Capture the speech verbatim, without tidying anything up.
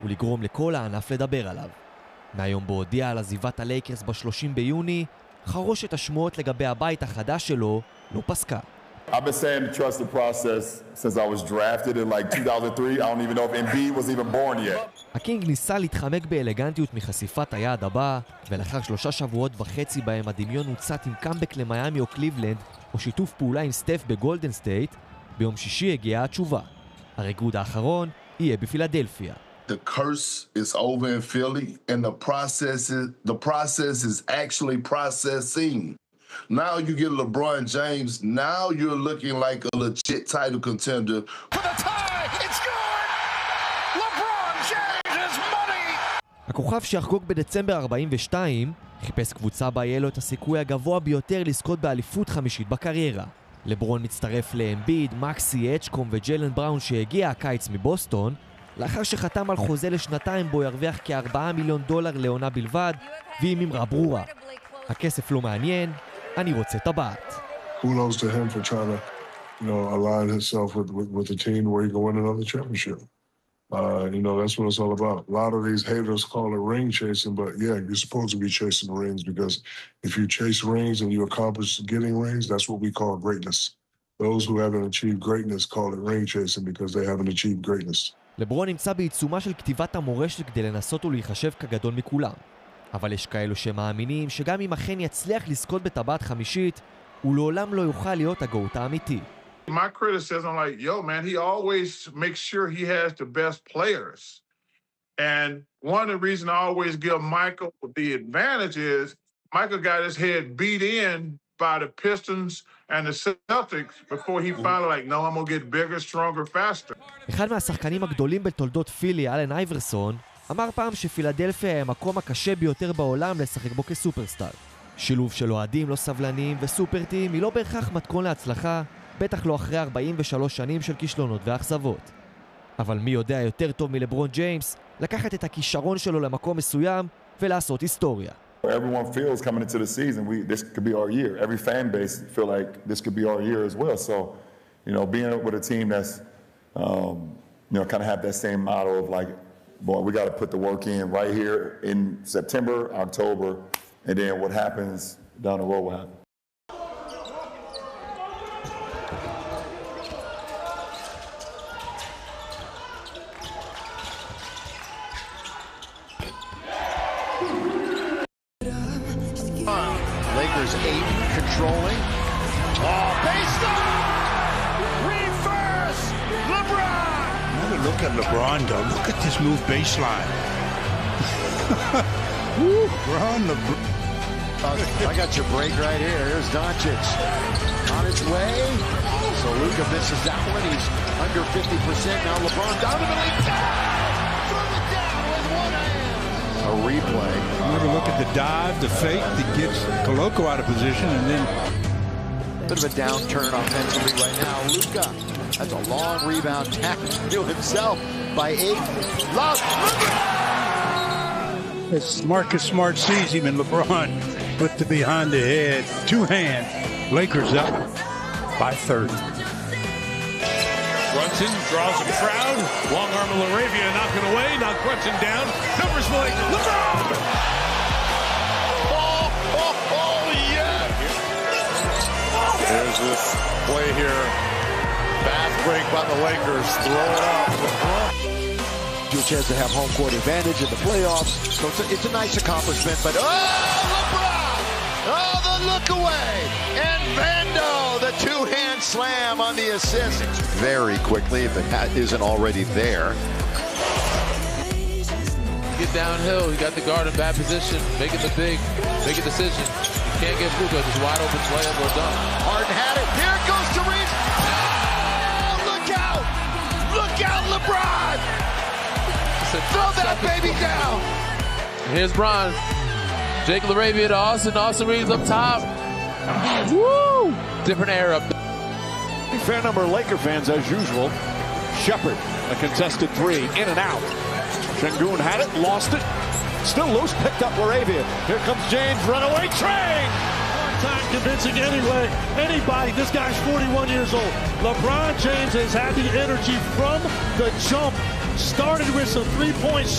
ולגרום לכל הענף לדבר עליו. מהיום בו הודיע על עזיבת הלייקרס ב-שלושים ביוני, חרושת השמועות לגבי הבית החדש שלו לא פסקה. I've been saying to trust the process since I was drafted in like two thousand three. I don't even know if Embiid was even born yet. הקינג ניסה להתחמק באלגנטיות מחשיפת היעד הבא, ולאחר שלושה שבועות וחצי בהם הדמיון הוצת עם קאמבק למיימי או קליבלנד, או שיתוף פעולה עם סטף בגולדן סטייט, ביום שישי הגיעה התשובה. הריקוד האחרון יהיה בפילדלפיה. The curse is over in Philly, and the process is, the process is actually processing. Now you get LeBron James. Now you're looking like a legit title contender. For the tie, it's good. LeBron James is money. הכוכב שיחגוג בדצמבר ארבעים ושתיים חיפש קבוצה בה יהיה לו את הסיכוי הגבוה ביותר לזכות באליפות חמישית בקריירה. לברון מצטרף לאמביד, מקסי, אצ'קום וג'יילן בראון שהגיע הקיץ מבוסטון, לאחר שחתם על חוזה לשנתיים בו ירוויח כארבעה מיליון דולר לעונה בלבד, ועם אמרה ברורה. הכסף לא מעניין, אני רוצה טבעת. Kudos to him for trying to, you know, align himself with, with, with the team where he can win another championship. Uh, you know, that's what it's all about. A lot of these haters call it ring chasing, but yeah, you're supposed to be chasing rings because if you chase rings and you accomplish getting rings, that's what we call greatness. Those who haven't achieved greatness call it ring chasing because they haven't achieved greatness. לברון נמצא בעיצומה של כתיבת המורשת כדי לנסות ולהיחשב כגדול מכולם. אבל יש כאלו שמאמינים שגם אם אכן יצליח לזכות בטבעת חמישית, הוא לעולם לא יוכל להיות הגאות האמיתי. My criticism, like, yo, man, he always makes sure he has the best players. And one of the reasons I always give Michael the advantage is Michael got his head beat in by the Pistons and the Celtics before he finally like, no, I'm gonna get bigger, stronger, faster. אחד מהשחקנים הגדולים בתולדות פילי, אלן אייברסון, אמר פעם שפילדלפיה היא המקום הקשה ביותר בעולם לשחק בו כסופרסטאר. שילוב של אוהדים לא סבלניים וסופרטים היא לא בהכרח מתכון להצלחה, בטח לא אחרי ארבעים ושלוש שנים של כישלונות ואכזבות. אבל מי יודע יותר טוב מלברון ג'יימס לקחת את הכישרון שלו למקום מסוים ולעשות היסטוריה. Everyone feels coming into the season, we this could be our year. Every fan base feel like this could be our year as well. So, you know, being with a team that's, um, you know, kind of have that same model of like, boy, we got to put the work in right here in September, October, and then what happens down the road will happen. Lakers eight, controlling. Oh, baseline! Reverse! LeBron! Another look at LeBron, though. Look at this move baseline. Woo, LeBron, LeBron. Uh, I got your break right here. Here's Doncic. On his way. So Luka misses that one. He's under fifty percent. Now LeBron down to the lead. Throw it down with one hand. A replay. Never look at the dive, the fake that gets Koloko out of position, and then bit of a downturn offensively right now. Luka, that's a long rebound tap to himself by eight. Love. it's Marcus Smart sees him, and LeBron put the behind the head, two hand. Lakers up by thirty. Brunson draws a crowd. Long arm of LaRavia knocking away. Knock Brunson down. Numbers play. LeBron! Oh, oh, oh, yeah! There's this play here. Fast break by the Lakers. Throw it up. LeBron. Do a chance to have home court advantage in the playoffs. So it's a, it's a nice accomplishment, but oh, LeBron! Oh, the look away! And Vando, the two-hand slam on the assist. Very quickly, if it ha- isn't already there. Get downhill, you got the guard in bad position, making the big, make a decision. You can't get Luka, just wide open layup or done. Harden had it, here it goes to Reeves. Oh, look out! Look out, LeBron! Throw that baby down! Here's Bron. Jake LaRavia to Austin, Austin Reeves up top. Woo! Different era. Fair number of Laker fans as usual. Shepard, a contested three, in and out. Şengün had it, lost it. Still loose, picked up LaRavia. Here comes James, runaway train! Hard time convincing anyway. Anybody, this guy's forty-one years old. LeBron James has had the energy from the jump. Started with some three-point